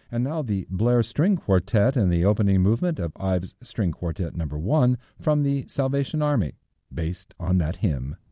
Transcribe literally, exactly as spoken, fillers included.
And now the Blair String Quartet and the opening movement of Ives String Quartet number one from the Salvation Army, based on that hymn.